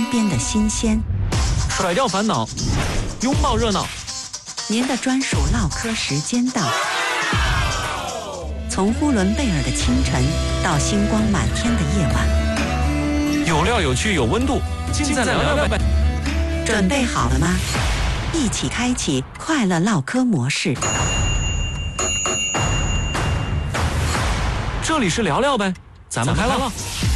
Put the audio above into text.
边的新鲜， 甩掉烦恼，拥抱热闹。 您的专属唠嗑时间到。从呼伦贝尔的清晨到星光满天的夜晚， 有料有趣有温度，尽在聊聊呗。 准备好了吗？一起开启快乐唠嗑模式。 这里是聊聊呗，咱们开唠。